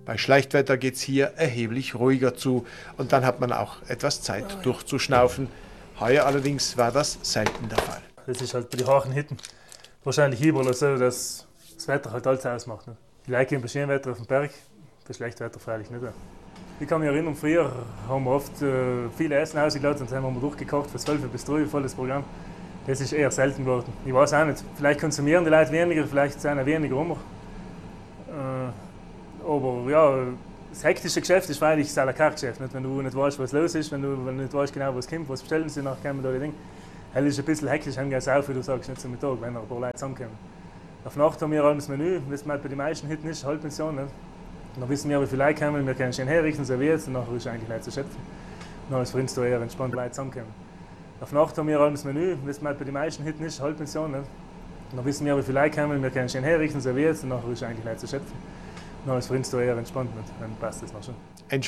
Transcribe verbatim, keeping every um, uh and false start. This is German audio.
Bei Schlechtwetter geht es hier erheblich ruhiger zu und dann hat man auch etwas Zeit durchzuschnaufen. Heuer allerdings war das selten der Fall. Das ist halt bei den harten Hitten wahrscheinlich überall so, dass das Wetter halt alles ausmacht. Ne? Die Leute gehen bei schönem Wetter auf den Berg, bei schlechtem Wetter freilich nicht. Ich kann mich erinnern, früher haben wir oft äh, viele Essen ausgeladen und dann haben wir durchgekocht von zwölf bis drei, volles Programm. Das ist eher selten geworden. Ich weiß auch nicht, vielleicht konsumieren die Leute weniger, vielleicht sind auch weniger rum. Äh, aber ja, das hektische Geschäft ist freilich das à la carte Geschäft. Nicht? Wenn du nicht weißt, was los ist, wenn du, wenn du nicht weißt genau, was kommt, was bestellen sie, nachher kommen da die Dinge. Das ist ein bisschen hektisch, dann geht es auf, wie du sagst, nicht zum Mittag, wenn ein paar Leute zusammenkommen. Auf Nacht haben wir halt das Menü, wie es bei den meisten Hitten ist, Halbpension. Nicht? Dann wissen wir, wie viele Leute kommen, wir können schön herrichten, serviert, und nachher ist eigentlich nicht zu schöpfen. Dann ist für uns da eher entspannt, Leute zusammenkommen. Auf Nacht haben wir halt das Menü, wie es bei den meisten Hitten ist, Halbpension. Nicht? Dann wissen wir, wie viele Leute kommen, wir können schön herrichten, serviert, und nachher ist eigentlich nicht zu schöpfen. Dann ist für uns da eher entspannt, nicht? Dann passt das noch schon.